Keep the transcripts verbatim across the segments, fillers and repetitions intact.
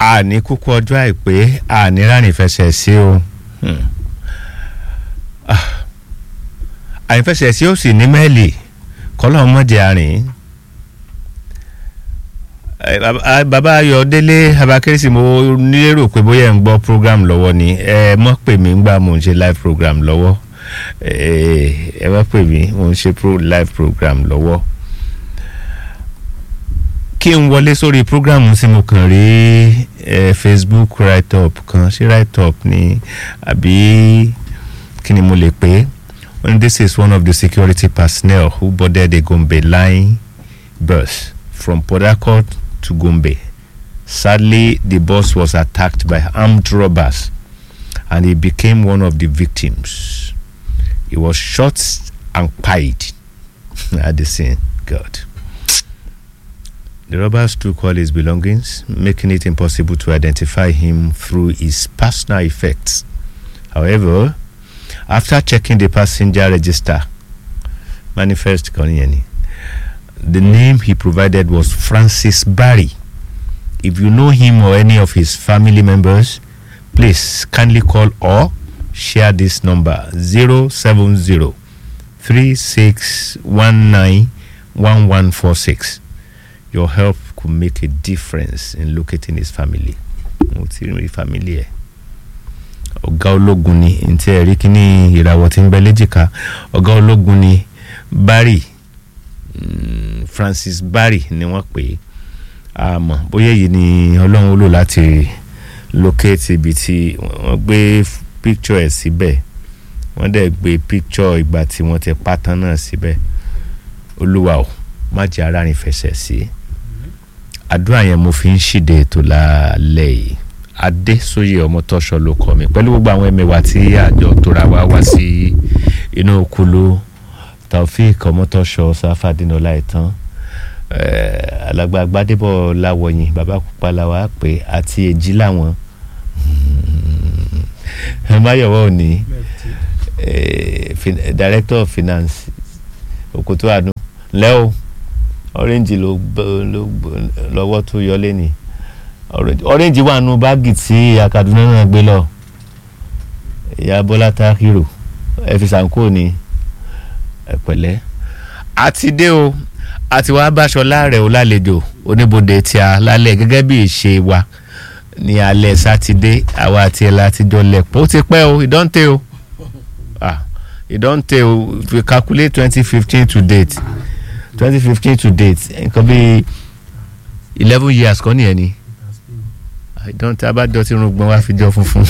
àní kúkú ọjọ́ àìpé àní rárìn fẹsẹ̀ sí o àìfẹsẹ̀ sí ó sì ní mẹ́ẹ̀lì kọ́lọ́ mọ́jẹ àrìn bàbá Ayọ̀délé Abakérésì mo lérò pé bóyá ń gbọ́ program lọ́wọ́ ni ẹ mọ̀ pé mi ń gbà mò ń ṣe live program lọ́wọ́ ẹ mọ̀ pé mi mò ń ṣe live program lọ́wọ́ kí n wọlé sórí program tí mo kàn rí Facebook write up kan ṣe write up ni àbí kí ni mo lè pè é. This is one of the security personnel who boarded a Gombe line bus from Port Harcourt to Gombe. Sadly, the bus was attacked by armed robbers and he became one of the victims. He was shot and pied at the scene. God. The robbers took all his belongings, making it impossible to identify him through his personal effects. However, after checking the passenger register, manifest the name he provided was Francis Barry. If you know him or any of his family members, please kindly call or share this number zero seven zero three six one nine one one four six. Your help could make a difference in locating his family. family ọ̀gá ológun ni ntí ẹ̀rí kíní ìràwọ̀ tí ń bẹ léjìká ọ̀gá ológun ni Barry Francis Barry ni wọ́n pè é àmọ́ bóyá èyí ni Ọlọ́run lò láti locate ibi tí wọ́n gbé picture ẹ̀ síbẹ̀ wọ́n dẹ̀ gbé picture ìgbà tí wọ́n ti pátán náà síbẹ̀ Olúwa o má jẹ́ ara rìn fẹsẹ̀ sí àdúrà yẹn mo fi ń ṣíde ètò lálẹ́ yìí Adésóyè Ọmọtọ́ṣọ́ ló kọ mi pẹ̀lú gbogbo àwọn ẹ̀mẹ̀wà tí àjọ tóra wá wá sí inú kulu Taofik Ọmọtọ́ṣọ́ Sáfàdínà Ọláìtàn alàgbà Gbádébọ̀ Láwọ̀yìn bàbá pupa làwà pé àti èjì làwọn Máyọ̀wọ́ òní director of finance Òkòtó Àánú lẹ́ọ̀ orange ló lọ́wọ́ tó yọ lẹ́ni orange wà nù báàgì tí Kaduna náà gbé lọ ìyá Bọ́lá Táhírù ẹ̀físànkó ni ẹ̀pẹ̀lẹ́ àti dé o àti wàá báṣọ láàrẹ̀ o lálejò oníbodè tí a lálẹ́ gẹ́gẹ́ bí ìṣe wa ní alẹ́ sátidé àwa àti ẹ̀ láti jọ lẹ̀pọ̀ ó ti pẹ́ o ìdọ́ǹtẹ̀ o ah ìdọ́ǹtẹ̀ o if we calculate twenty fifteen to date twenty fifteen to date nǹkan bí eleven years kan nìyẹn ni ìdọ́ǹtẹ̀ abájọ tí irun gbọ́n wá fi jọ funfun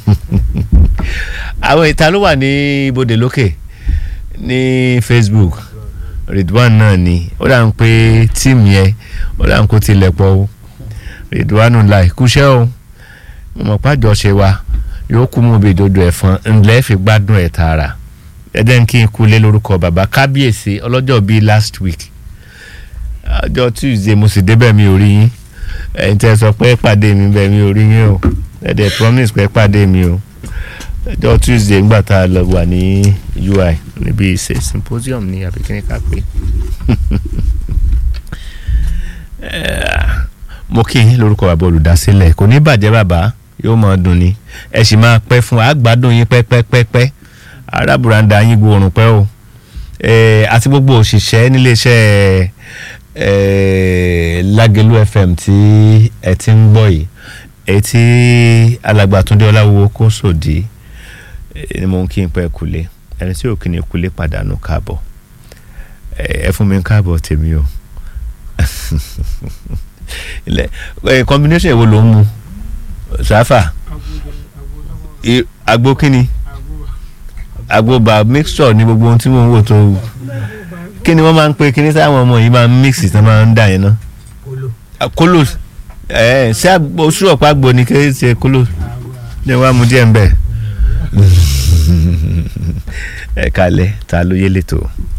àwọn ìta ló wà ní ibodè lókè ní Facebook Ridwan náà ni ó dà ń pé tíìmù yẹn ó dà ń kó tilẹ̀ pọ̀ o Ridwan láì kúṣẹ́ o mo mọ̀ pàjọ ṣe wa yóò kú mú bí dodo ẹ̀fọn ńlẹ́ fi gbádùn ẹ̀ tààrà ẹ̀dẹ́ ń kí n kú lé lórúkọ bàbá kábíyèsí ọlọ́jọ́ bíi last week ọjọ́ Tuesday mo sì débẹ̀ mi ò rí yín ẹ̀yin tẹ́ sọ pé pàdé mi bẹ́ẹ̀ mi ò rí yín o ẹ̀dẹ̀ promise pé pàdé mi o ọjọ́ Tuesday ńgbà tá a lọ wà ní U I níbi ìṣe symposium ní àbíkíní ká pé mo kí yín lórúkọ bàbá olùdásílẹ̀ kò ní bàjẹ́ bàbá yóò máa dùn ni ẹ sì máa pẹ́ fún àgbàdùn yín pẹ́pẹ́pẹ́pẹ́ arábùràǹdà yín gbòòrùn pẹ́ o àti gbogbo òṣìṣẹ́ níléeṣẹ́ Lágelú F M tí ẹ ti ń gbọ́ yìí èyí tí alàgbà Túndé Ọláwúwo kó sòdí ni mo ń kí n pẹ́ kulé ẹni tí ò kí ni kulé pàdánù káàbọ̀ ẹ fún mi káàbọ̀ tèmi o combination èwo ló ń mu sáfà agbo kíni agbo bá mixture ní gbogbo ohun tí mo ń wò tó kí ni wọ́n máa ń pè kíní sáwọn ọmọ yìí máa ń mix tí wọ́n máa ń dà yẹn náà kóló ẹ̀ ṣé oṣù ọ̀pá agbo ni kí ẹ ṣe kóló ní wàá mu díẹ̀ ń bẹ̀ ẹ̀ kalẹ̀ ta ló yé lẹ́tọ̀ọ́.